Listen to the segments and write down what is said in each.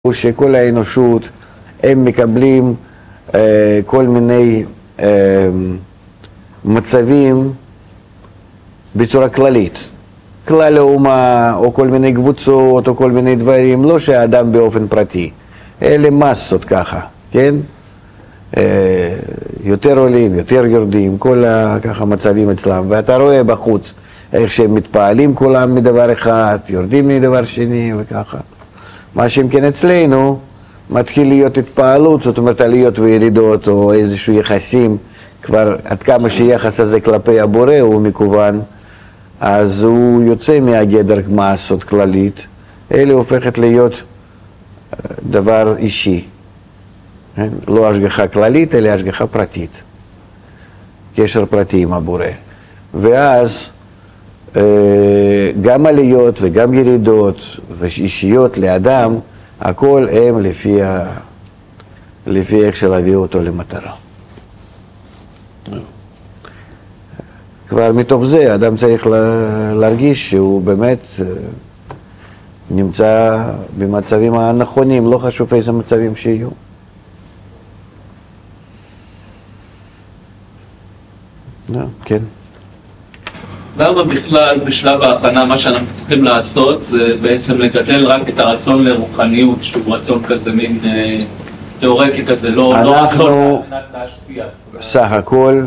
שכל האנושות הם מקבלים כל מיני מצבים בצורה כללית. כלל האומה או כל מיני קבוצות או כל מיני דברים, לא שהאדם באופן פרטי, אלה מסות ככה, כן? יותר עולים, יותר יורדים, כל ככה מצבים אצלם, ואתה רואה בחוץ איך שהם מתפעלים כולם מדבר אחד, יורדים מדבר שני וככה. מה שאם כן אצלנו מתחיל להיות התפעלות, זאת אומרת עליות וירידות או איזשהו יחסים, כבר עד כמה שיחס הזה כלפי הבורא הוא מקוון, אז הוא יוצא מהגדר מסות כללית, אלה הופכת להיות דבר אישי, לא השגחה כללית אלא השגחה פרטית, קשר פרטי עם הבורא, ואז גם עליות וגם ירידות ואישיות לאדם, הכל הם לפי איך להביא אותו למטרה. כבר מתוך זה אדם צריך להרגיש שהוא באמת נמצא במצבים הנכונים, לא חשוב איזה מצבים שיהיו. כן. למה בכלל בשלב ההכנה מה שאנחנו צריכים לעשות זה בעצם לגדל רק את הרצון לרוחניות, שהוא רצון כזה מין תיאורטי כזה, לא רצון להשפיע. סך הכל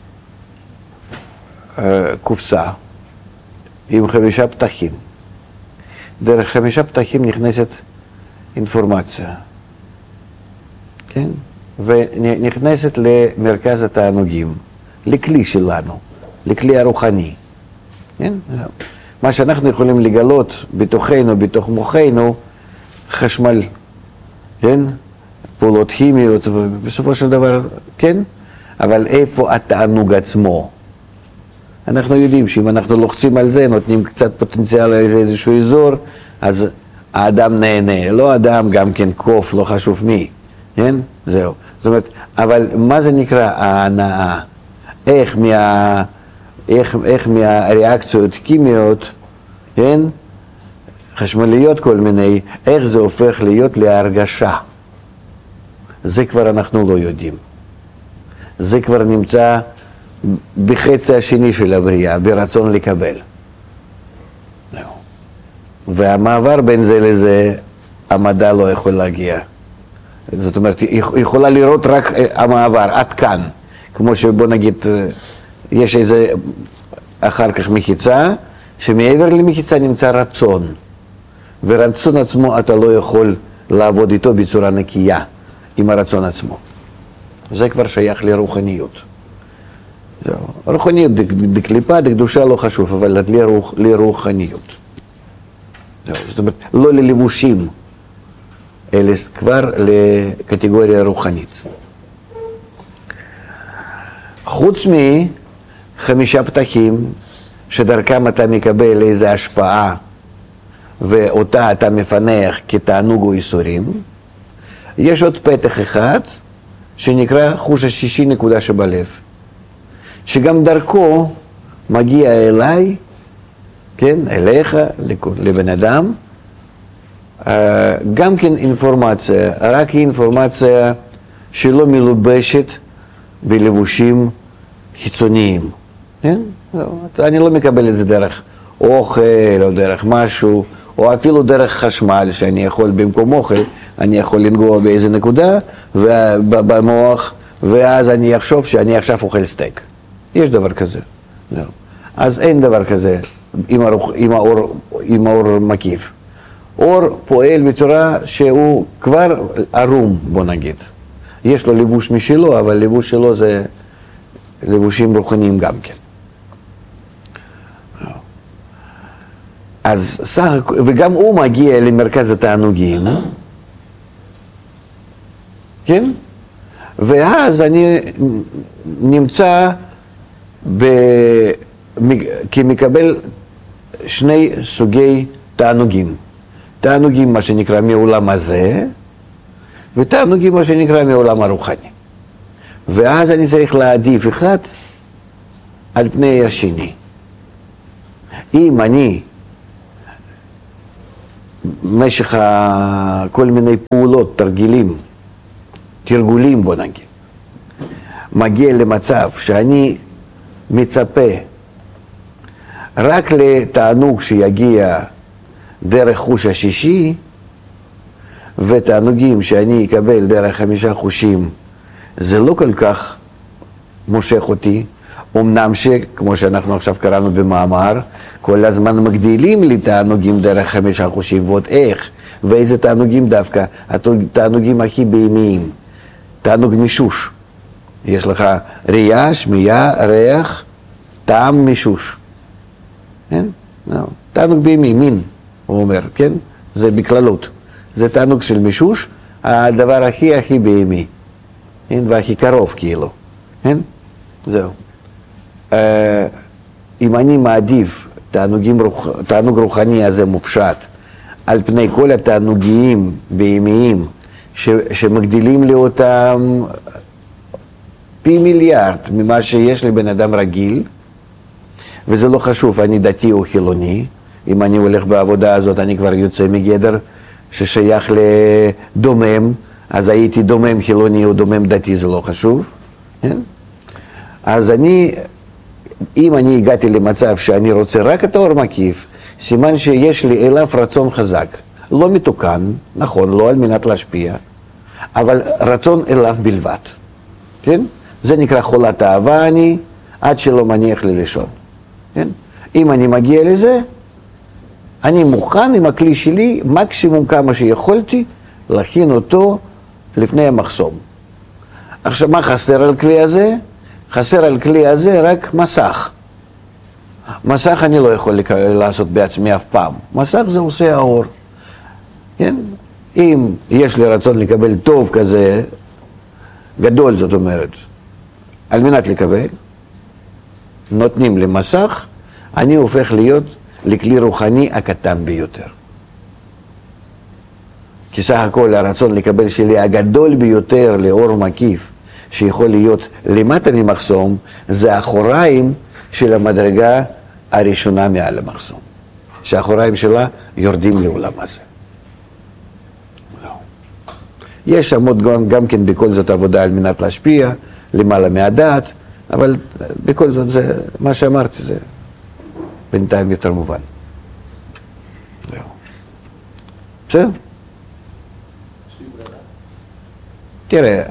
קופסה עם 5 פתחים. דרך 5 פתחים נכנסת אינפורמציה, כן? ונכנסת למרכז התענוגים, לכלי שלנו, לכלי הרוחני. כן? מה שאנחנו יכולים לגלות בתוכנו, בתוך מוחנו, חשמל, כן? פעולות כימיות, ובסופו של דבר, כן? אבל איפה התענוג עצמו? אנחנו יודעים שאם אנחנו לוחצים על זה, נותנים קצת פוטנציאל לאיזשהו אזור, אז האדם נהנה, לא האדם גם כן קוף, לא חשוב מי, כן? זהו. זאת אומרת, אבל מה זה נקרא ההנאה? איך מהריאקציות כימיות, כן? חשמליות כל מיני, איך זה הופך להיות להרגשה? זה כבר אנחנו לא יודעים. זה כבר נמצא בחצי השני של הבריאה, ברצון לקבל. והמעבר בין זה לזה, המדע לא יכול להגיע. זאת אומרת, יכולה לראות רק המעבר, עד כאן. כמו שבוא נגיד, יש איזה אחר כך מחיצה, שמעבר למחיצה נמצא רצון. ורצון עצמו אתה לא יכול לעבוד איתו בצורה נקייה, עם הרצון עצמו. זה כבר שייך לרוחניות. רוחניות דקליפה, דקדושה לא חשוב, אבל לרוחניות. זאת אומרת, לא ללבושים, אלא כבר לקטגוריה רוחנית. חוץ מ5 פתחים, שדרכם אתה מקבל איזו השפעה, ואותה אתה מפנח כתענוג או איסורים, יש עוד פתח אחד, שנקרא חוש השישי נקודה שבלב. שגם דרכו מגיע אליי, כן, אליך, לבן אדם, גם כן אינפורמציה, רק אינפורמציה שלא מלובשת בלבושים חיצוניים, כן? אני לא מקבל את זה דרך אוכל או דרך משהו, או אפילו דרך חשמל שאני יכול במקום אוכל, אני יכול לנגוע באיזה נקודה במוח, ואז אני אחשוב שאני עכשיו אוכל סטייק. יש דבר כזה. אז אין דבר כזה עם האור מקיף. אור פועל בצורה שהוא כבר ערום, בוא נגיד. יש לו לבוש משלו, אבל לבוש שלו זה לבושים רוחניים גם כן. אז וגם הוא מגיע למרכז התענוגים, כן? ואז אני נמצא כמקבל 2 סוגי תענוגים. תענוגים מה שנקרא מעולם הזה, ותענוגים מה שנקרא מעולם הרוחני. ואז אני צריך להעדיף אחד על פני השני. אם אני משך כל מיני פעולות, תרגולים בוא נגיד, מגיע למצב שאני מצפה רק לתענוג שיגיע דרך חוש השישי, ותענוגים שאני אקבל דרך 5 חושים, זה לא כל כך מושך אותי, אמנם שכמו שאנחנו עכשיו קראנו במאמר, כל הזמן מגדילים לי תענוגים דרך 5 חושים, ועוד איך, ואיזה תענוגים דווקא, התענוגים הכי בהמיים, תענוג מישוש, יש לך ראייה, שמיעה, ריח, טעם, מישוש, כן? תענוג בהמי, מין, הוא אומר, כן? זה בכללות, זה תענוג של מישוש, הדבר הכי בהמי, כן? והכי קרוב כאילו, כן? זהו. אם אני מעדיף תענוג רוחני הזה מופשט על פני כל התענוגים בהמיים שמגדילים לי אותם פי מיליארד ממה שיש לבן אדם רגיל, וזה לא חשוב, אני דתי או חילוני, אם אני הולך בעבודה הזאת אני כבר יוצא מגדר ששייך לדומם, אז הייתי דומם חילוני או דומם דתי, זה לא חשוב, כן? אז אם אני הגעתי למצב שאני רוצה רק את האור מקיף, סימן שיש לי אליו רצון חזק, לא מתוקן, נכון, לא על מנת להשפיע, אבל רצון אליו בלבד, כן? זה נקרא חולת אהבה אני, עד שלא מניח לי לישון, כן? אם אני מגיע לזה, אני מוכן עם הכלי שלי, מקסימום כמה שיכולתי, להכין אותו לפני המחסום. עכשיו, מה חסר על כלי הזה? חסר על כלי הזה רק מסך. מסך אני לא יכול לעשות בעצמי אף פעם. מסך זה עושה האור. כן? אם יש לי רצון לקבל טוב כזה, גדול זאת אומרת, על מנת לקבל, נותנים לי מסך, אני הופך להיות לכלי רוחני הקטן ביותר. כי סך הכל הרצון לקבל שלי הגדול ביותר לאור מקיף, שיכול להיות למטה ממחסום, זה האחוריים של המדרגה הראשונה מעל המחסום. שהאחוריים שלה יורדים לעולם הזה. לא. יש שם גם כן בכל זאת עבודה על מנת להשפיע, למעלה מהדעת, אבל בכל זאת זה, מה שאמרתי זה בינתיים יותר מובן. לא. בסדר? תראה,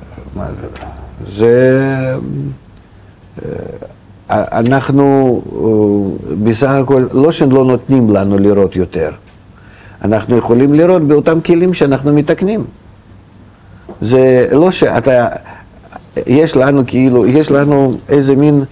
אנחנו בסך הכל, לא שלא נותנים לנו לראות יותר, אנחנו יכולים לראות באותם כלים שאנחנו מתקנים. זה לא שאתה, יש לנו כאילו, יש לנו איזה מין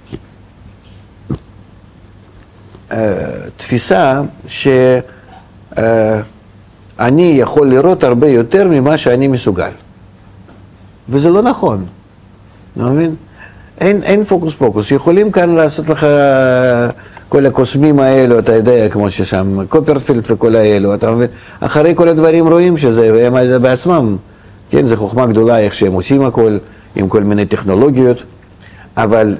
תפיסה שאני יכול לראות הרבה יותר ממה שאני מסוגל. וזה לא נכון, אתה מבין? אין פוקוס פוקוס, יכולים כאן לעשות לך כל הקוסמים האלו, אתה יודע, כמו ששם, קופרפילד וכל האלו, אתה מבין? אחרי כל הדברים רואים שזה, והם בעצמם, כן, זה חוכמה גדולה איך שהם עושים הכל, עם כל מיני טכנולוגיות, אבל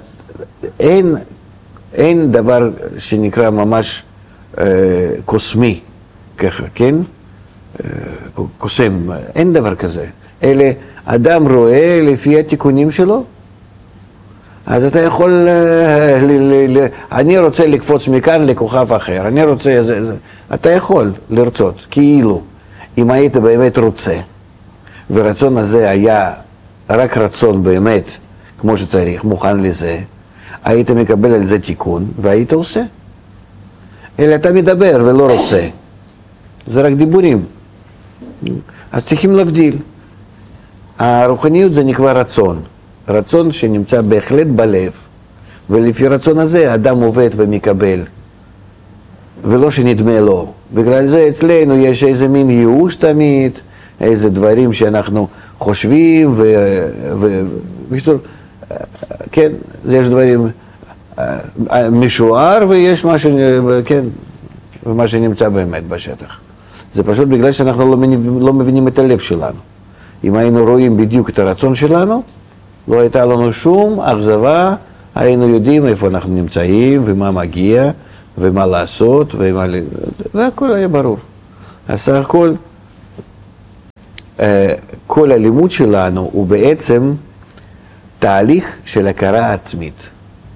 אין דבר שנקרא ממש קוסמי, ככה, כן? קוסם, אין דבר כזה. אלה אדם רואה לפי התיקונים שלו, אז אתה יכול, אני רוצה לקפוץ מכאן לכוכב אחר, אני רוצה, אתה יכול לרצות, כאילו, אם היית באמת רוצה, ורצון הזה היה רק רצון באמת, כמו שצריך, מוכן לזה, היית מקבל על זה תיקון, והיית עושה. אלא אתה מדבר ולא רוצה, זה רק דיבורים, אז צריכים להבדיל. הרוחניות זה נקרא רצון, רצון שנמצא בהחלט בלב, ולפי רצון הזה אדם עובד ומקבל, ולא שנדמה לו. בגלל זה אצלנו יש איזה מין ייאוש תמיד, איזה דברים שאנחנו חושבים, ובקיצור, כן, יש דברים משוער ויש מה כן, ומה שנמצא באמת בשטח. זה פשוט בגלל שאנחנו לא מבינים את הלב שלנו. אם היינו רואים בדיוק את הרצון שלנו, לא הייתה לנו שום אכזבה, היינו יודעים איפה אנחנו נמצאים ומה מגיע ומה לעשות, והכל היה ברור. אז סך הכל, כל הלימוד שלנו הוא בעצם תהליך של הכרה עצמית.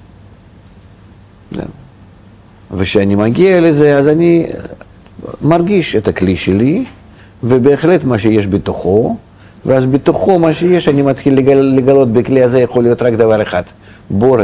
וכשאני מגיע לזה, אז אני מרגיש את הכלי שלי, ובהחלט מה שיש בתוכו, ואז בתוכו מה שיש, אני מתחיל לגלות בכלי הזה יכול להיות רק דבר אחד, בורא.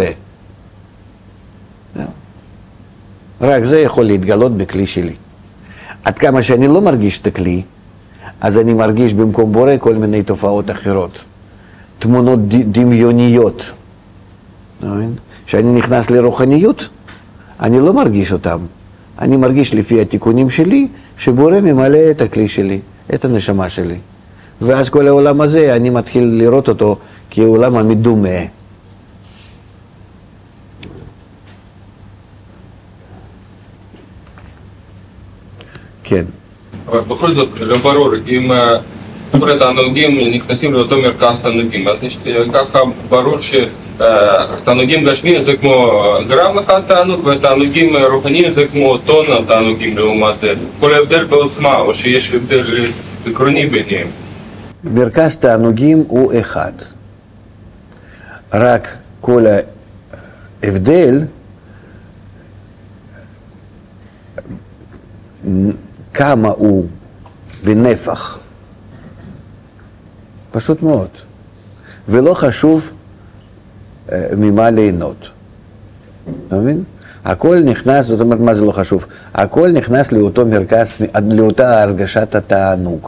רק זה יכול להתגלות בכלי שלי. עד כמה שאני לא מרגיש את הכלי, אז אני מרגיש במקום בורא כל מיני תופעות אחרות. תמונות דמיוניות. כשאני נכנס לרוחניות, אני לא מרגיש אותם. אני מרגיש לפי התיקונים שלי, שבורא ממלא את הכלי שלי, את הנשמה שלי. ואז כל העולם הזה, אני מתחיל לראות אותו כעולם המדומה. כן. אבל בכל זאת, לא ברור, אם התענוגים נכנסים לאותו מרכז תענוגים, אז ככה ברור שתענוגים גשמיים זה כמו גרם אחד תענוג, ותענוגים רוחניים זה כמו טון תענוגים לעומת זה. כל ההבדל בעוצמה, או שיש הבדל עקרוני ביניהם. מרכז תענוגים הוא אחד. רק כל ההבדל כמה הוא בנפח. פשוט מאוד. ולא חשוב ממה ליהנות. אתה מבין? הכל נכנס, זאת אומרת, מה זה לא חשוב? הכל נכנס לאותו מרכז, לאותה הרגשת התענוג.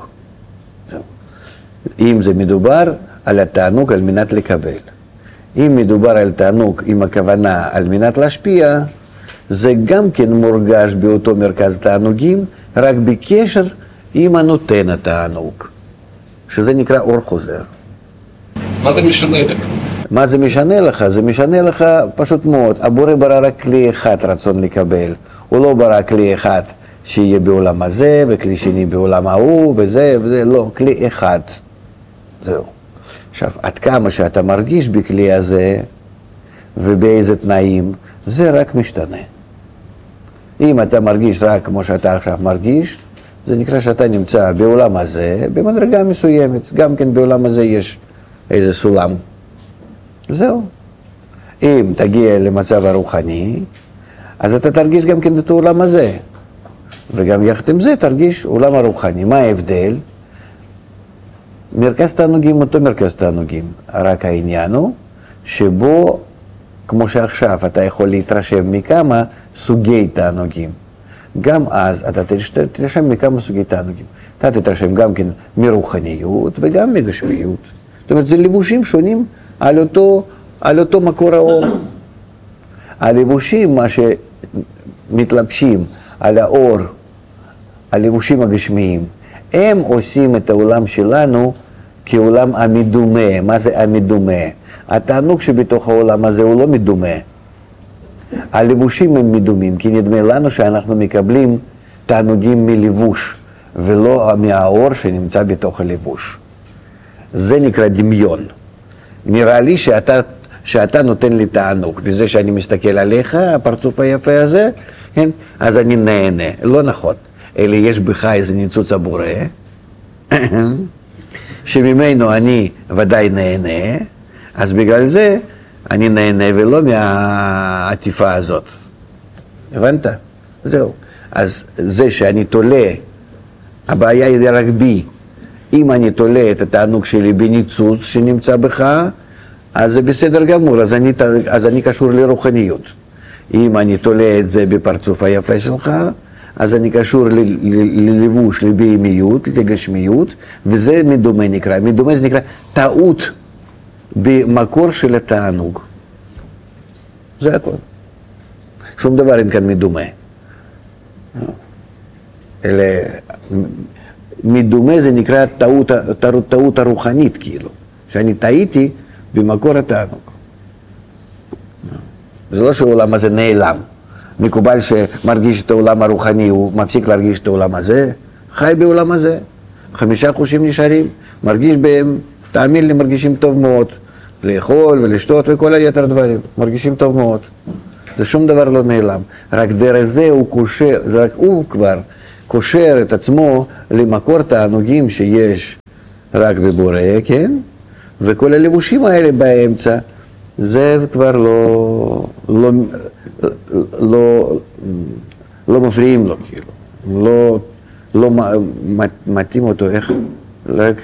אם זה מדובר על התענוג על מנת לקבל. אם מדובר על תענוג עם הכוונה על מנת להשפיע, זה גם כן מורגש באותו מרכז תענוגים, רק בקשר עם הנותן התענוג, שזה נקרא אור חוזר. מה זה משנה לך? מה זה משנה לך? זה משנה לך פשוט מאוד. הבורא ברא רק כלי אחד רצון לקבל. הוא לא ברא כלי אחד שיהיה בעולם הזה, וכלי שני בעולם ההוא, וזה, לא, כלי אחד. זהו. עכשיו, עד כמה שאתה מרגיש בכלי הזה, ובאיזה תנאים, זה רק משתנה. אם אתה מרגיש רק כמו שאתה עכשיו מרגיש, זה נקרא שאתה נמצא בעולם הזה, במדרגה מסוימת. גם כן בעולם הזה יש איזה סולם. זהו. אם תגיע למצב הרוחני, אז אתה תרגיש גם כן את העולם הזה. וגם יחד עם זה תרגיש עולם הרוחני. מה ההבדל? מרכז תענוגים אותו מרכז תענוגים. רק העניין הוא שבו, כמו שעכשיו, אתה יכול להתרשם מכמה סוגי תענוגים. גם אז אתה תתרשם מכמה סוגי תענוגים. אתה תתרשם גם כן מרוחניות וגם מגשמיות. זאת אומרת, זה לבושים שונים על אותו מקור האור. הלבושים, מה שמתלבשים על האור, הלבושים הגשמיים, הם עושים את העולם שלנו כעולם המדומה. מה זה המדומה? התענוג שבתוך העולם הזה הוא לא מדומה. הלבושים הם מדומים, כי נדמה לנו שאנחנו מקבלים תענוגים מלבוש, ולא מהאור שנמצא בתוך הלבוש. זה נקרא דמיון. נראה לי שאתה נותן לי תענוג, בזה שאני מסתכל עליך, הפרצוף היפה הזה, כן? אז אני נהנה. לא נכון. אלא יש בך איזה ניצוץ הבורא, שממנו אני ודאי נהנה, אז בגלל זה אני נהנה ולא מהעטיפה הזאת. הבנת? זהו. אז זה שאני תולה, הבעיה היא רק בי. אם אני תולה את התענוג שלי בניצוץ שנמצא בך, אז זה בסדר גמור, אז אני קשור לרוחניות. אם אני תולה את זה בפרצוף היפה שלך, אז אני קשור ללבוש, לבהמיות, לגשמיות, וזה מדומה נקרא. מדומה זה נקרא טעות במקור של התענוג. זה הכל. שום דבר אין כאן מדומה. אלא מדומה זה נקרא טעות הרוחנית, כאילו. שאני טעיתי במקור התענוג. זה לא שהעולם הזה נעלם. מקובל שמרגיש את העולם הרוחני, הוא מפסיק להרגיש את העולם הזה, חי בעולם הזה. 5 חושים נשארים, מרגיש בהם, תאמין לי, מרגישים טוב מאוד. לאכול ולשתות וכל היתר דברים, מרגישים טוב מאוד. זה שום דבר לא נעלם. רק דרך זה הוא קושר, רק הוא כבר קושר את עצמו למקור תענוגים שיש רק בבורא, כן? וכל הלבושים האלה באמצע, זה כבר לא מפריעים לו, כאילו. לא מתאים אותו, איך? רק...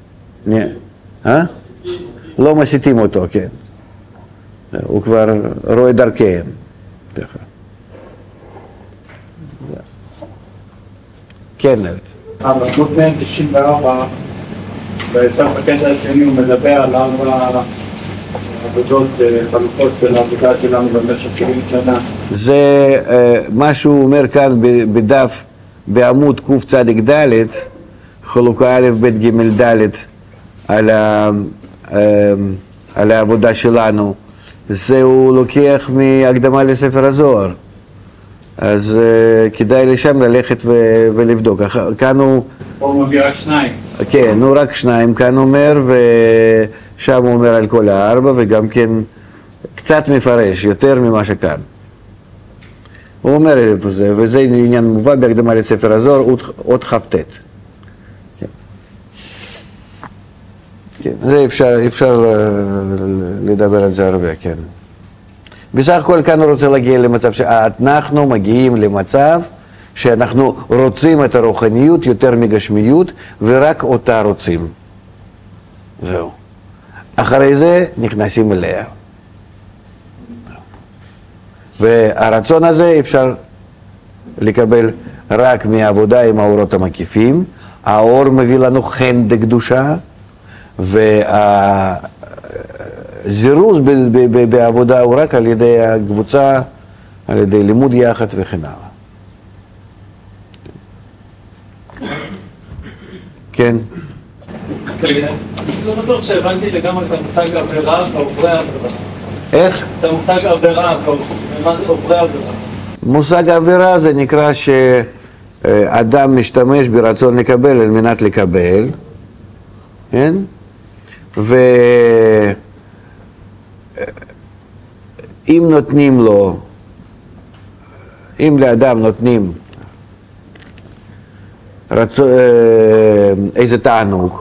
לא מסיתים אותו, כן. הוא כבר רואה דרכיהם. כן, נבט. בעמוד 194, בסוף הקטע השני הוא מדבר על 4 עבודות חלוקות של העבודה שלנו במשך 70 שנה. זה מה שהוא אומר כאן בדף, בעמוד קצ"ד, חלוקה א' ב' ג' ד' על העבודה שלנו. זה הוא לוקח מהקדמה לספר הזוהר. אז כדאי לשם ללכת ולבדוק. כאן הוא... הוא מביא רק 2. כן, הוא רק 2 כאן אומר, ושם הוא אומר על כל 4, וגם כן קצת מפרש, יותר ממה שכאן. הוא אומר איפה זה, וזה עניין מובא בהקדמה לספר הזוהר, אות כ"ט. כן. כן, זה אפשר לדבר על זה הרבה, כן. בסך הכל כאן הוא רוצה להגיע למצב שאנחנו מגיעים למצב שאנחנו רוצים את הרוחניות יותר מגשמיות, ורק אותה רוצים. זהו. אחרי זה נכנסים אליה. והרצון הזה אפשר לקבל רק מהעבודה עם האורות המקיפים. האור מביא לנו חן דקדושה, והזירוז בעבודה הוא רק על ידי הקבוצה, על ידי לימוד יחד וכן הלאה. כן? לא בטוח שהבנתי לגמרי את המושג עבירה ועוברי עבירה. איך? את המושג עבירה, מה זה עוברי עבירה? מושג עבירה זה נקרא שאדם משתמש ברצון לקבל על מנת לקבל, כן? ואם נותנים לו, אם לאדם נותנים איזה תענוג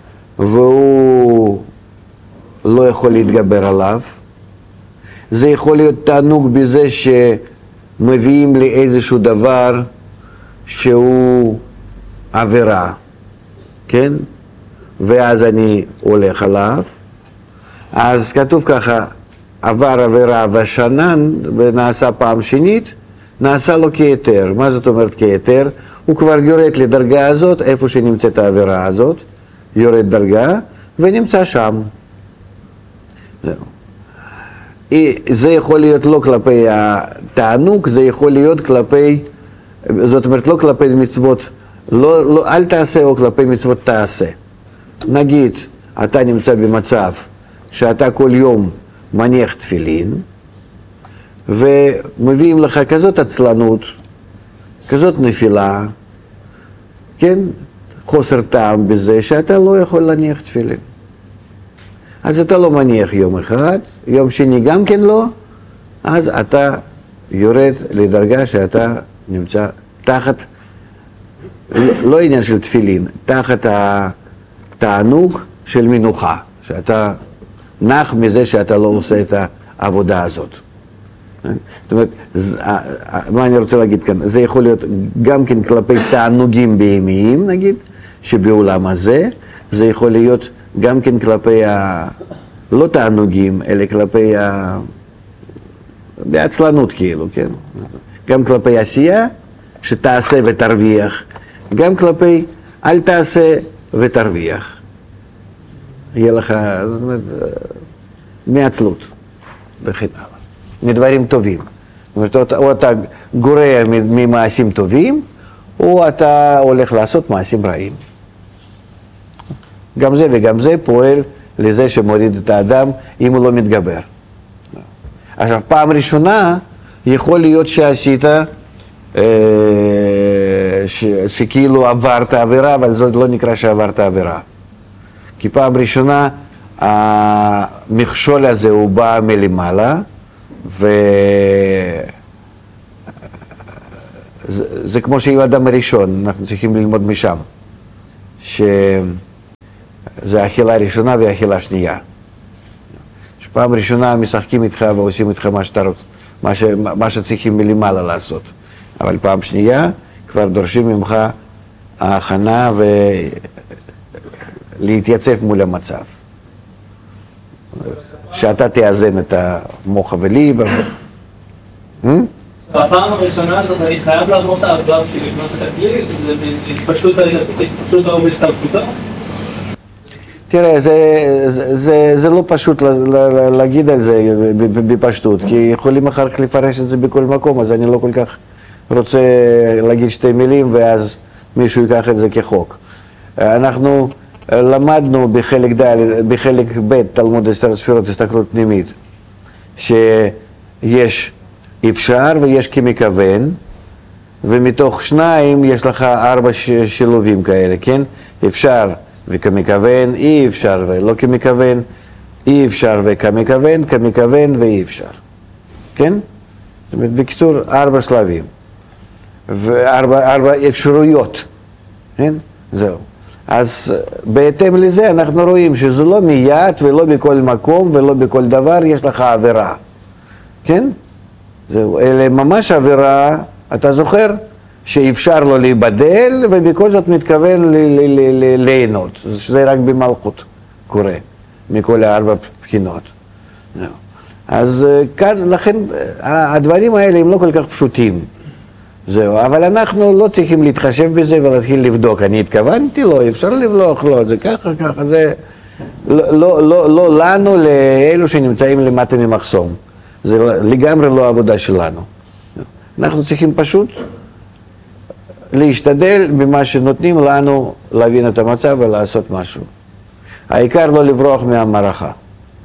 והוא לא יכול להתגבר עליו, זה יכול להיות תענוג בזה שמביאים לי איזשהו דבר שהוא עבירה, כן? ואז אני הולך עליו, אז כתוב ככה, עבר עבירה ושנן ונעשה פעם שנית, נעשה לו כיתר. מה זאת אומרת כיתר? הוא כבר יורד לדרגה הזאת, איפה שנמצאת העבירה הזאת, יורד דרגה ונמצא שם. זהו. זה יכול להיות לא כלפי התענוג, זה יכול להיות כלפי, זאת אומרת לא כלפי מצוות, אל תעשה או כלפי מצוות תעשה. נגיד, אתה נמצא במצב שאתה כל יום מניח תפילין, ומביאים לך כזאת עצלנות, כזאת נפילה, כן? חוסר טעם בזה שאתה לא יכול להניח תפילין. אז אתה לא מניח יום אחד, יום שני גם כן לא, אז אתה יורד לדרגה שאתה נמצא תחת, לא עניין של תפילין, תחת התענוג של מנוחה, שאתה נח מזה שאתה לא עושה את העבודה הזאת. זאת אומרת, מה אני רוצה להגיד כאן? זה יכול להיות גם כן כלפי תענוגים בהמיים, נגיד, שבעולם הזה, זה יכול להיות גם כן כלפי לא תענוגים, אלא כלפי בעצלנות כאילו, כן? גם כלפי עשייה, שתעשה ותרוויח, גם כלפי אל תעשה ותרוויח. יהיה לך, זאת אומרת, מעצלות וכן הלאה. מדברים טובים. זאת אומרת, או אתה גורע ממעשים טובים, או אתה הולך לעשות מעשים רעים. גם זה וגם זה פועל לזה שמוריד את האדם אם הוא לא מתגבר. עכשיו, פעם ראשונה יכול להיות שעשית, שכאילו עברת עבירה, אבל זה לא נקרא שעברת עבירה. כי פעם ראשונה המכשול הזה הוא בא מלמעלה, זה כמו שעם האדם הראשון, אנחנו צריכים ללמוד משם, שזה האכילה הראשונה והאכילה השנייה. שפעם ראשונה משחקים איתך ועושים איתך מה שאתה רוצה, מה שצריכים מלמעלה לעשות. אבל פעם שנייה כבר דורשים ממך ההכנה ולהתייצב מול המצב. שאתה תאזן את המוח וליבה. בפעם הראשונה הזאת אני חייב לעבור את העבר שלי לבנות את הכלי, זה התפשטות האור בהסתלקותו? תראה, זה לא פשוט להגיד על זה בפשטות, כי יכולים אחר כך לפרש את זה בכל מקום, אז אני לא כל כך רוצה להגיד שתי מילים ואז מישהו ייקח את זה כחוק. אנחנו למדנו בחלק ב' תלמוד עשר ספירות הסתכלות פנימית, שיש אפשר ויש כמכוון, ומתוך שניים יש לך 4 שילובים כאלה, כן? אפשר וכמכוון, אי אפשר ולא כמכוון, אי אפשר וכמכוון, כמכוון ואי אפשר, כן? זאת אומרת, בקיצור, 4 שלבים, ו4 אפשרויות, כן? זהו. אז בהתאם לזה אנחנו רואים שזה לא מיד ולא בכל מקום ולא בכל דבר יש לך עבירה, כן? זהו, אלה ממש עבירה, אתה זוכר? שאפשר לו להיבדל ובכל זאת מתכוון ליהנות, שזה רק במלכות קורה, מכל 4 בחינות. אז כאן, לכן הדברים האלה הם לא כל כך פשוטים. זהו, אבל אנחנו לא צריכים להתחשב בזה ולהתחיל לבדוק. אני התכוונתי לו, אפשר לבלוח לו, זה ככה, זה לא לנו, לאלו שנמצאים למטה ממחסום. זה לגמרי לא העבודה שלנו. אנחנו צריכים פשוט להשתדל במה שנותנים לנו להבין את המצב ולעשות משהו. העיקר לא לברוח מהמערכה.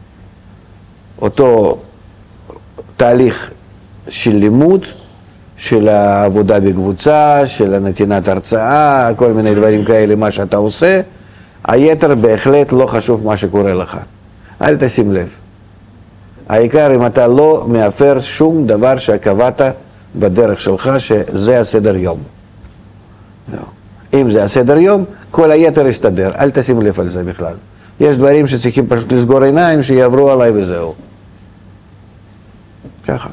אותו תהליך של לימוד, של העבודה בקבוצה, של נתינת הרצאה, כל מיני דברים כאלה, מה שאתה עושה, היתר בהחלט לא חשוב מה שקורה לך. אל תשים לב. העיקר אם אתה לא מאפר שום דבר שקבעת בדרך שלך, שזה הסדר יום. אם זה הסדר יום, כל היתר יסתדר, אל תשים לב על זה בכלל. יש דברים שצריכים פשוט לסגור עיניים, שיעברו עליי וזהו. ככה.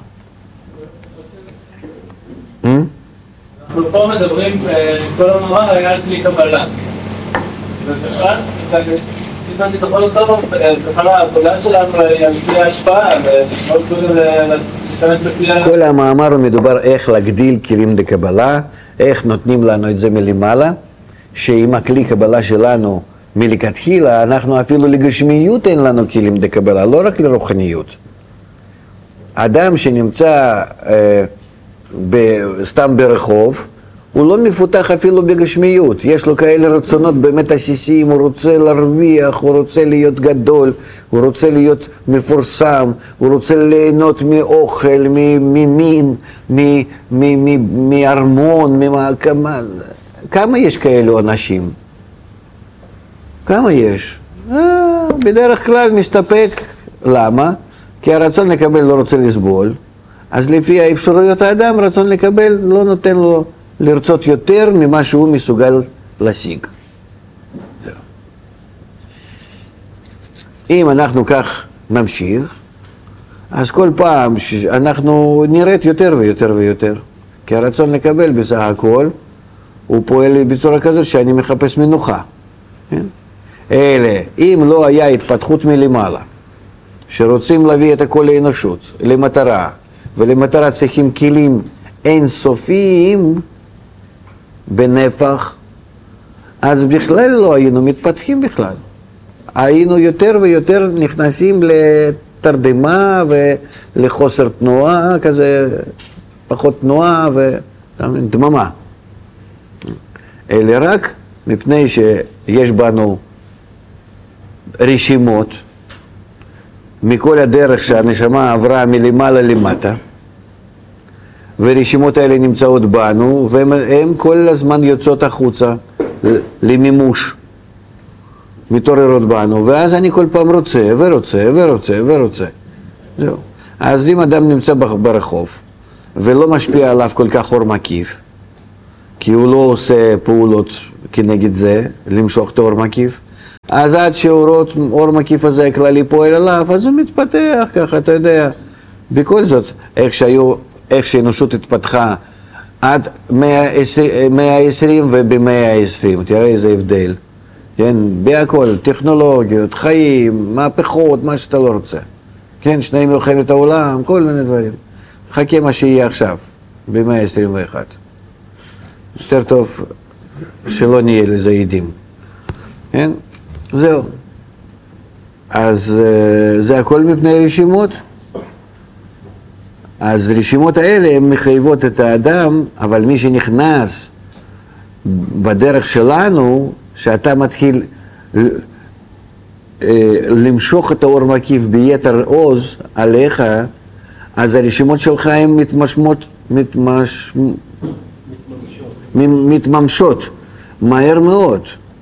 אנחנו פה מדברים, כל המאמר היה על כלי קבלה. ובכלל, אם אני זוכר אותו, בכלל העבודה שלנו היא על כלי ההשפעה, ולשאול להשתמש בכלי... כל המאמר הוא מדובר איך להגדיל כלים לקבלה, איך נותנים לנו את זה מלמעלה, שעם הכלי קבלה שלנו מלכתחילה, אנחנו אפילו לגשמיות אין לנו כלים לקבלה, לא רק לרוחניות. אדם שנמצא סתם ברחוב, הוא לא מפותח אפילו בגשמיות, יש לו כאלה רצונות באמת עסיסיים, הוא רוצה להרוויח, הוא רוצה להיות גדול, הוא רוצה להיות מפורסם, הוא רוצה ליהנות מאוכל, ממין, מארמון, כמה יש כאלו אנשים? כמה יש? בדרך כלל מסתפק, למה? כי הרצון לקבל לא רוצה לסבול, אז לפי האפשרויות האדם, רצון לקבל לא נותן לו לרצות יותר ממה שהוא מסוגל להשיג. אם אנחנו כך נמשיך, אז כל פעם שאנחנו נראית יותר ויותר ויותר, כי הרצון לקבל בסך הכל, הוא פועל בצורה כזאת שאני מחפש מנוחה. אלה, אם לא היה התפתחות מלמעלה, שרוצים להביא את הכל לאנושות, למטרה, ולמטרה צריכים כלים אינסופיים בנפח, אז בכלל לא היינו מתפתחים בכלל. היינו יותר ויותר נכנסים לתרדמה ולחוסר תנועה, כזה פחות תנועה ודממה. אלה רק מפני שיש בנו רשימות מכל הדרך שהנשמה עברה מלמעלה למטה, ורשימות האלה נמצאות בנו, והן כל הזמן יוצאות החוצה למימוש, מתעוררות בנו, ואז אני כל פעם רוצה ורוצה ורוצה ורוצה. זהו. אז אם אדם נמצא ברחוב, ולא משפיע עליו כל כך אור מקיף, כי הוא לא עושה פעולות כנגד זה, למשוך את האור מקיף, אז עד שהאור מקיף הזה הכללי פועל עליו, אז הוא מתפתח ככה, אתה יודע. בכל זאת, איך שהאנושות התפתחה עד 120 וב-120, תראה איזה הבדל. כן, בהכל, טכנולוגיות, חיים, מהפכות, מה שאתה לא רוצה. כן, שני מלחמת העולם, כל מיני דברים. חכה מה שיהיה עכשיו, ב-121. יותר טוב שלא נהיה לזה עדים. כן? זהו. אז זה הכל מפני רשימות. אז רשימות האלה הן מחייבות את האדם, אבל מי שנכנס בדרך שלנו, שאתה מתחיל למשוך את האור מקיף ביתר עוז עליך, אז הרשימות שלך הן מתממשות מהר מאוד.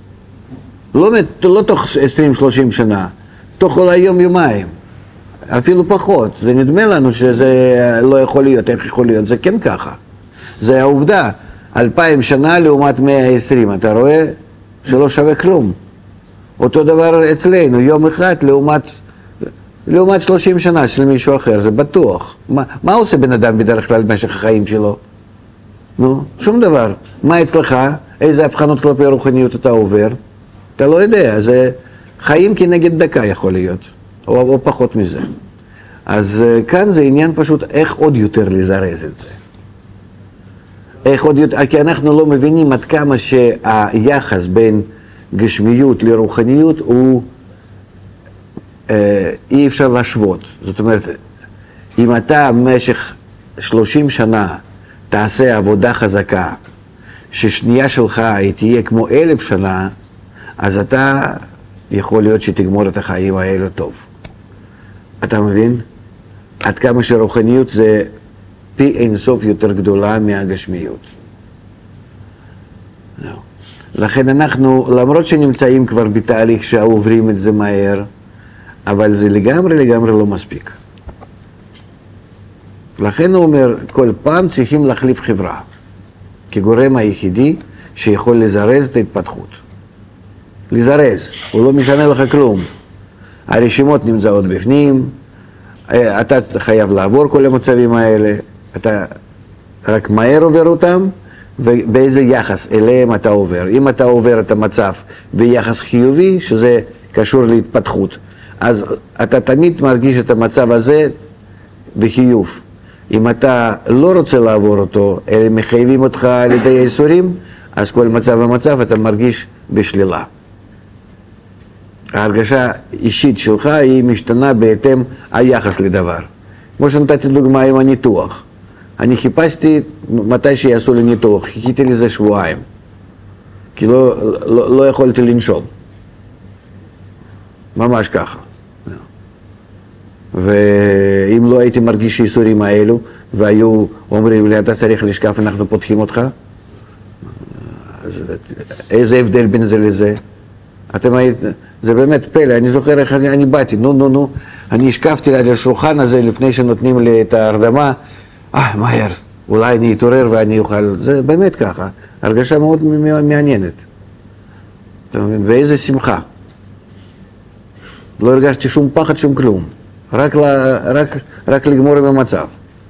לא תוך 20-30 שנה, תוך אולי יום-יומיים, אפילו פחות. זה נדמה לנו שזה לא יכול להיות, איך יכול להיות? זה כן ככה. זה העובדה. 2000 שנה לעומת 120, אתה רואה שלא שווה כלום. אותו דבר אצלנו, יום אחד לעומת 30 שנה של מישהו אחר, זה בטוח. מה עושה בן אדם בדרך כלל במשך החיים שלו? נו, שום דבר. מה אצלך? איזה הבחנות כלפי רוחניות אתה עובר? אתה לא יודע, זה חיים כנגד דקה יכול להיות, או פחות מזה. אז כאן זה עניין פשוט איך עוד יותר לזרז את זה. איך עוד יותר, כי אנחנו לא מבינים עד כמה שהיחס בין גשמיות לרוחניות הוא אי אפשר להשוות. זאת אומרת, אם אתה במשך 30 שנה תעשה עבודה חזקה, ששנייה שלך תהיה כמו 1000 שנה, אז אתה יכול להיות שתגמור את החיים האלה טוב. אתה מבין? עד כמה שרוחניות זה פי אינסוף יותר גדולה מהגשמיות. לכן אנחנו, למרות שנמצאים כבר בתהליך שעוברים את זה מהר, אבל זה לגמרי לא מספיק. לכן הוא אומר, כל פעם צריכים להחליף חברה, כגורם היחידי שיכול לזרז את ההתפתחות. לזרז, הוא לא משנה לך כלום. הרשימות נמצאות בפנים, אתה חייב לעבור כל המצבים האלה, אתה רק מהר עובר אותם, ובאיזה יחס אליהם אתה עובר. אם אתה עובר את המצב ביחס חיובי, שזה קשור להתפתחות, אז אתה תמיד מרגיש את המצב הזה בחיוב. אם אתה לא רוצה לעבור אותו, אלא מחייבים אותך על ידי האיסורים, אז כל מצב ומצב אתה מרגיש בשלילה. ההרגשה אישית שלך היא משתנה בהתאם היחס לדבר. כמו שנתתי דוגמה עם הניתוח. אני חיפשתי מתי שיעשו לי ניתוח, חיכיתי לזה שבועיים, כי לא יכולתי לנשום. ממש ככה. ואם לא הייתי מרגיש איסורים האלו, והיו אומרים לי, אתה צריך לשקף, אנחנו פותחים אותך, אז איזה הבדל בין זה לזה? זה באמת פלא, אני זוכר איך אני באתי, אני השקפתי על השולחן הזה לפני שנותנים לי את ההרדמה, מהר, אולי אני אתעורר ואני אוכל, זה באמת ככה, הרגשה מאוד מעניינת. ואיזה שמחה. לא הרגשתי שום פחד, שום כלום. רק לגמור עם המצב.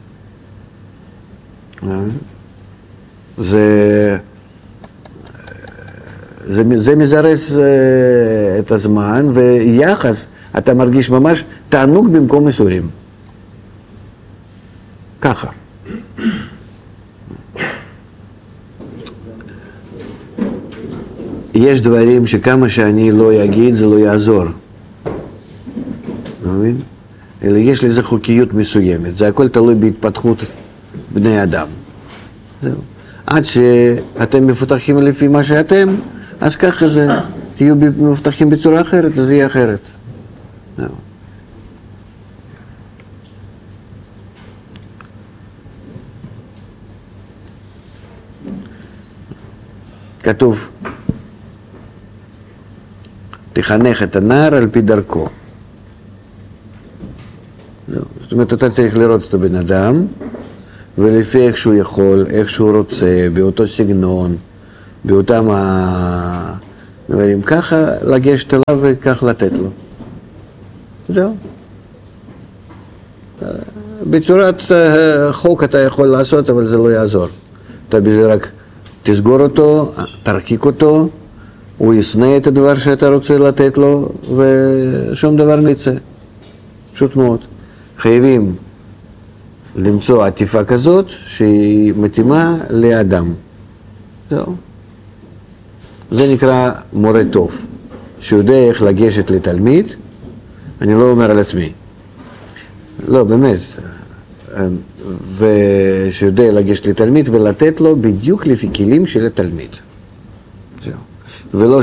זה מזרז את הזמן, ויחס, אתה מרגיש ממש תענוג במקום איסורים. ככה. יש דברים שכמה שאני לא אגיד, זה לא יעזור. מבין? אלא יש לזה חוקיות מסוימת. זה הכל תלוי בהתפתחות בני אדם. זהו. עד שאתם מפותחים לפי מה שאתם, אז ככה זה. תהיו מפותחים בצורה אחרת, אז זה יהיה אחרת. זהו. כתוב, תחנך את הנער על פי דרכו. זאת אומרת, אתה צריך לראות את הבן אדם ולפי איך שהוא יכול, איך שהוא רוצה, באותו סגנון, באותם דברים, ככה לגשת אליו וכך לתת לו. זהו. בצורת חוק אתה יכול לעשות, אבל זה לא יעזור. אתה בזה רק תסגור אותו, תרחיק אותו, הוא ישנא את הדבר שאתה רוצה לתת לו, ושום דבר נצא. פשוט מאוד. חייבים למצוא עטיפה כזאת שהיא מתאימה לאדם. זהו. זה נקרא מורה טוב, שיודע איך לגשת לתלמיד, אני לא אומר על עצמי. לא, באמת. ושיודע לגשת לתלמיד ולתת לו בדיוק לפי כלים של התלמיד. זהו. ולא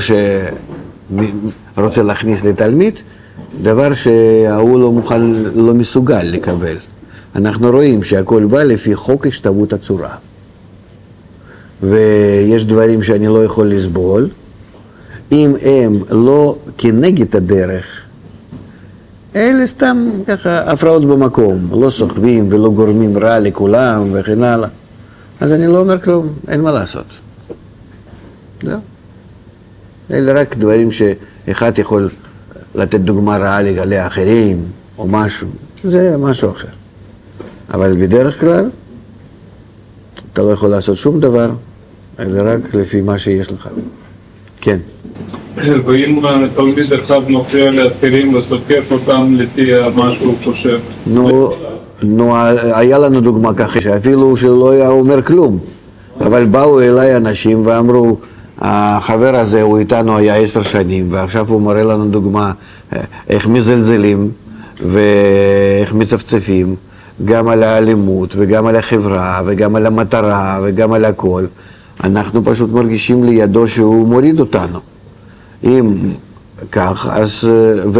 שרוצה להכניס לתלמיד דבר שההוא לא מוכן, לא מסוגל לקבל. אנחנו רואים שהכל בא לפי חוק השתוות הצורה. ויש דברים שאני לא יכול לסבול, אם הם לא כנגד הדרך, אלה סתם ככה הפרעות במקום, לא סוחבים ולא גורמים רע לכולם וכן הלאה. אז אני לא אומר כלום, אין מה לעשות. זהו. אלה רק דברים שאחד יכול לתת דוגמה רעה לגלי אחרים או משהו, זה משהו אחר. אבל בדרך כלל אתה לא יכול לעשות שום דבר, אלא רק לפי מה שיש לך. כן. ואם תלמיד אחד מפריע לאחרים לספק אותם לפי מה שהוא חושב? נו, היה לנו דוגמה ככה, שאפילו שלא היה אומר כלום, אבל באו אליי אנשים ואמרו, החבר הזה הוא איתנו היה 10 שנים, ועכשיו הוא מראה לנו דוגמה איך מזלזלים ואיך מצפצפים, גם על האלימות וגם על החברה וגם על המטרה וגם על הכל. אנחנו פשוט מרגישים לידו שהוא מוריד אותנו. אם כך, אז,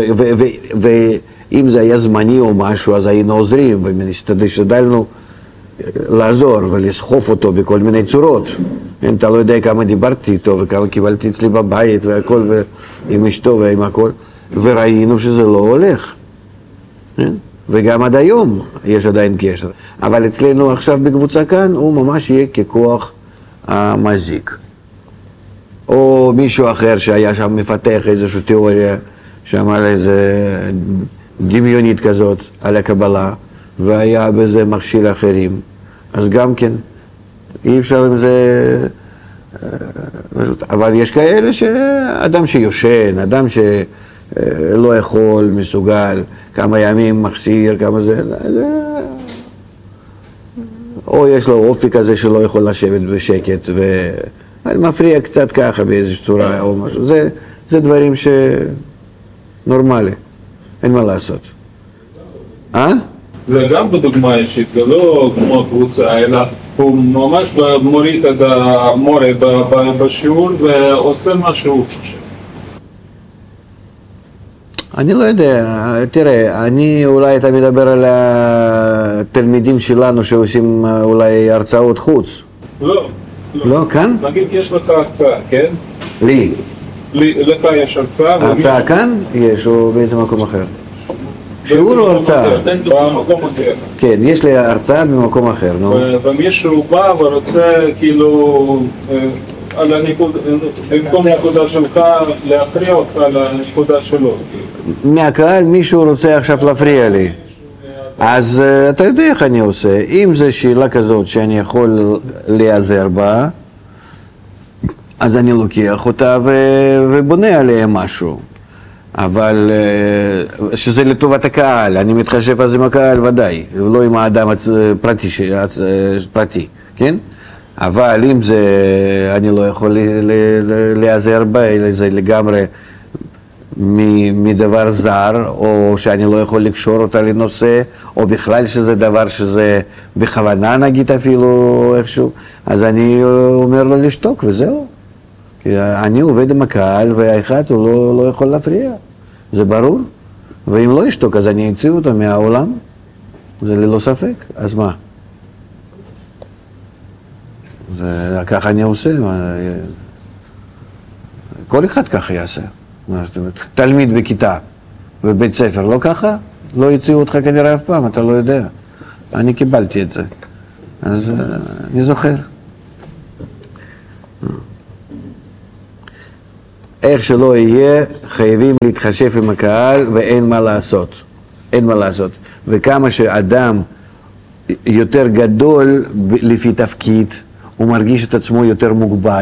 ואם זה היה זמני או משהו, אז היינו עוזרים והשתדלנו לעזור ולסחוף אותו בכל מיני צורות. אתה לא יודע כמה דיברתי איתו וכמה קיבלתי אצלי בבית והכל, ועם אשתו ועם הכל, וראינו שזה לא הולך. וגם עד היום יש עדיין קשר. אבל אצלנו עכשיו בקבוצה כאן הוא ממש יהיה ככוח המזיק. או מישהו אחר שהיה שם מפתח איזושהי תיאוריה, שאמר איזה דמיונית כזאת על הקבלה, והיה בזה מכשיר אחרים. אז גם כן, אי אפשר עם זה... אבל יש כאלה שאדם שיושן, אדם שלא יכול, מסוגל, כמה ימים מחסיר, כמה זה... או יש לו אופי כזה שלא יכול לשבת בשקט, ומפריע קצת ככה באיזושהי צורה או משהו. זה דברים שנורמלי, אין מה לעשות. זה גם בדוגמה אישית, זה לא כמו קבוצה, אלא הוא ממש מוריד את המורה בשיעור ועושה מה שהוא חושב. אני לא יודע, תראה, אולי אתה מדבר על התלמידים שלנו שעושים אולי הרצאות חוץ. לא. לא, כאן? נגיד יש לך הרצאה, כן? לי. לך יש הרצאה. הרצאה כאן? יש, או באיזה מקום אחר? שיעור או הרצאה? במקום אחר. כן, יש לי הרצאה במקום אחר, נו. ומישהו בא ורוצה כאילו על במקום הנקודה שלך להכריע אותך על הנקודה שלו. מהקהל מישהו רוצה עכשיו להפריע לי. אז אתה יודע איך אני עושה. אם זו שאלה כזאת שאני יכול להיעזר בה, אז אני לוקח אותה ובונה עליה משהו. אבל שזה לטובת הקהל, אני מתחשב אז עם הקהל ודאי, ולא עם האדם פרטי, כן? אבל אם זה, אני לא יכול להיעזר בה, אלא זה לגמרי מדבר זר, או שאני לא יכול לקשור אותה לנושא, או בכלל שזה דבר שזה בכוונה נגיד אפילו איכשהו, אז אני אומר לו לשתוק וזהו. כי אני עובד עם הקהל והאחד הוא לא יכול להפריע, זה ברור. ואם לא ישתוק אז אני אציא אותו מהעולם, זה ללא ספק, אז מה? ככה אני עושה, כל אחד ככה יעשה. תלמיד בכיתה בבית ספר, לא ככה? לא יציעו אותך כנראה אף פעם, אתה לא יודע. אני קיבלתי את זה. אז אני זוכר. איך שלא יהיה, חייבים להתחשב עם הקהל ואין מה לעשות. אין מה לעשות. וכמה שאדם יותר גדול לפי תפקיד, הוא מרגיש את עצמו יותר מוגבל.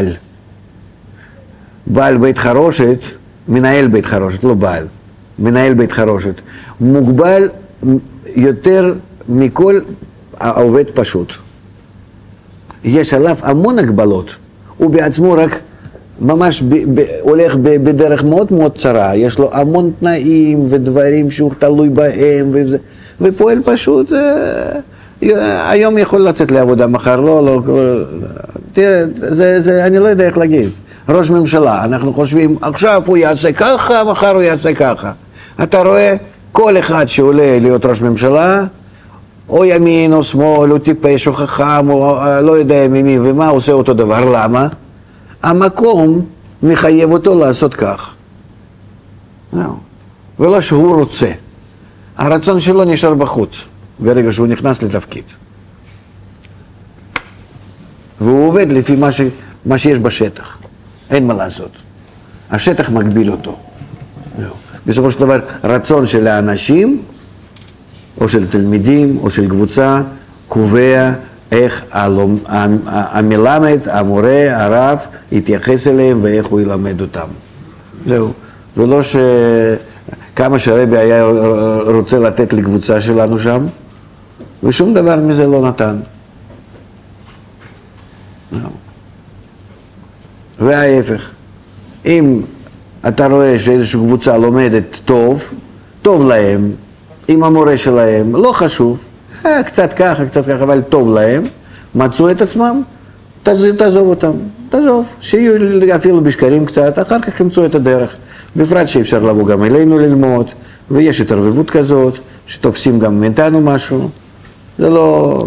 בעל בית חרושת, מנהל בית חרושת, לא בעל, מנהל בית חרושת, מוגבל יותר מכל העובד פשוט. יש עליו המון הגבלות, הוא בעצמו רק ממש הולך בדרך מאוד מאוד צרה, יש לו המון תנאים ודברים שהוא תלוי בהם, ופועל פשוט, היום יכול לצאת לעבודה, מחר לא, תראה, אני לא יודע איך להגיד. ראש ממשלה, אנחנו חושבים, עכשיו הוא יעשה ככה, מחר הוא יעשה ככה. אתה רואה, כל אחד שעולה להיות ראש ממשלה, או ימין או שמאל, או טיפש או חכם, או לא יודע ממי ומה, עושה אותו דבר. למה? המקום מחייב אותו לעשות כך. ולא שהוא רוצה. הרצון שלו נשאר בחוץ, ברגע שהוא נכנס לתפקיד. והוא עובד לפי מה שיש בשטח. אין מה לעשות. השטח מגביל אותו. בסופו של דבר, רצון של האנשים, או של תלמידים, או של קבוצה, קובע איך המלמד, המורה, הרב, יתייחס אליהם ואיך הוא ילמד אותם. זהו. ולא כמה שהרבי היה רוצה לתת לקבוצה שלנו שם, ושום דבר מזה לא נתן. וההפך, אם אתה רואה שאיזושהי קבוצה לומדת טוב להם, עם המורה שלהם, לא חשוב, קצת ככה, אבל טוב להם, מצאו את עצמם, תעזוב אותם, שיהיו אפילו בשקרים קצת, אחר כך ימצאו את הדרך. בפרט שאפשר לבוא גם אלינו ללמוד, ויש התערבבות כזאת, שתופסים גם מאיתנו משהו, זה לא...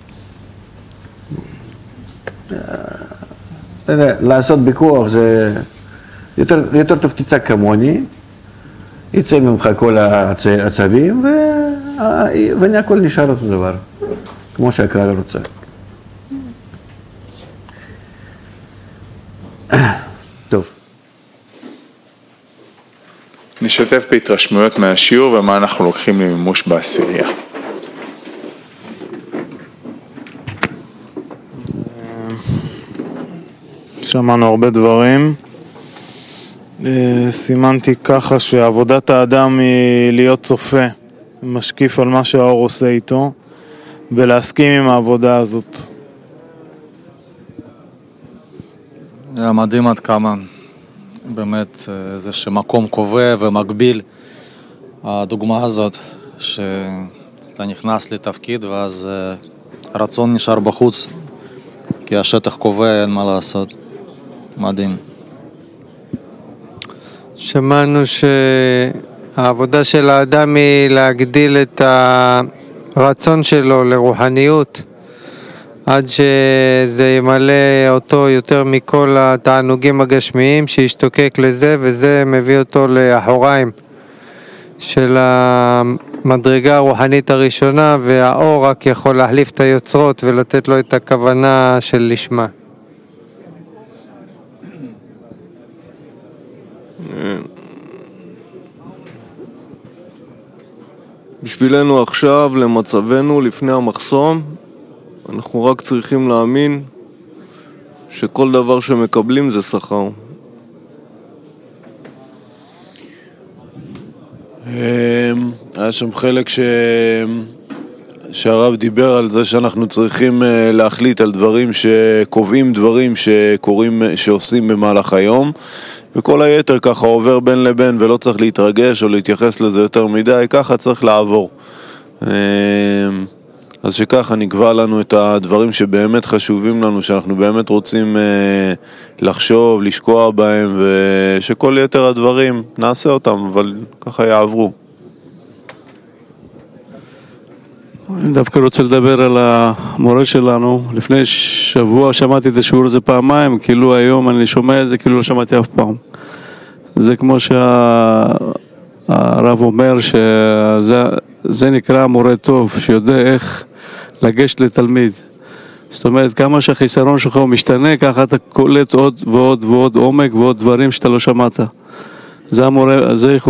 לעשות בכוח זה יותר טוב תצעק כמוני, יצא ממך כל העצבים והכל נשאר אותו דבר, כמו שהקהל רוצה. טוב. נשתף בהתרשמויות מהשיעור ומה אנחנו לוקחים למימוש בעשירייה. שמענו הרבה דברים. סימנתי ככה שעבודת האדם היא להיות צופה, משקיף על מה שהאור עושה איתו, ולהסכים עם העבודה הזאת. זה מדהים עד כמה, באמת, זה שמקום קובע ומקביל, הדוגמה הזאת, שאתה נכנס לתפקיד ואז הרצון נשאר בחוץ, כי השטח קובע, אין מה לעשות. מדהים. שמענו שהעבודה של האדם היא להגדיל את הרצון שלו לרוחניות, עד שזה ימלא אותו יותר מכל התענוגים הגשמיים, שישתוקק לזה, וזה מביא אותו לאחוריים של המדרגה הרוחנית הראשונה, והאור רק יכול להחליף את היוצרות ולתת לו את הכוונה של לשמה. בשבילנו עכשיו, למצבנו, לפני המחסום, אנחנו רק צריכים להאמין שכל דבר שמקבלים זה שכר. היה שם חלק שהרב דיבר על זה שאנחנו צריכים להחליט על דברים שקובעים דברים שקורים, שעושים במהלך היום, וכל היתר ככה עובר בין לבין ולא צריך להתרגש או להתייחס לזה יותר מדי, ככה צריך לעבור. אז שככה נקבע לנו את הדברים שבאמת חשובים לנו, שאנחנו באמת רוצים לחשוב, לשקוע בהם, ושכל יתר הדברים נעשה אותם, אבל ככה יעברו. אני דווקא רוצה לדבר על המורה שלנו. לפני שבוע שמעתי את השיעור הזה פעמיים, כאילו היום אני שומע את זה, כאילו לא שמעתי אף פעם. זה כמו שהרב אומר, שזה נקרא מורה טוב, שיודע איך לגשת לתלמיד. זאת אומרת, כמה שהחיסרון שלך הוא משתנה, ככה אתה קולט עוד ועוד ועוד עומק ועוד דברים שאתה לא שמעת. זה המורה, זה